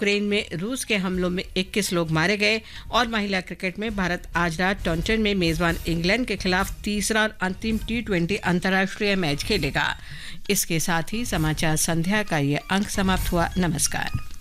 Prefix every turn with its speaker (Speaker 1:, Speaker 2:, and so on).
Speaker 1: Ukraine में रूस के हमलों में 21 लोग मारे गए। और महिला क्रिकेट में भारत आज रात टॉन्टन में मेजबान इंग्लैंड के खिलाफ तीसरा और अंतिम T20 अंतर्राष्ट्रीय मैच खेलेगा। इसके साथ ही समाचार संध्या का ये अंक समाप्त हुआ। नमस्कार।